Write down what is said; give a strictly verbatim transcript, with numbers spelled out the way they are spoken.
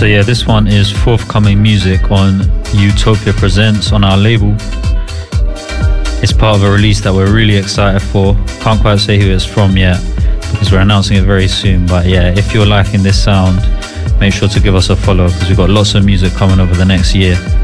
So yeah, this one is forthcoming music on Utopia Presents on our label. It's part of a release that we're really excited for. Can't quite say who it's from yet because we're announcing it very soon. But yeah, if you're liking this sound, make sure to give us a follow because we've got lots of music coming over the next year.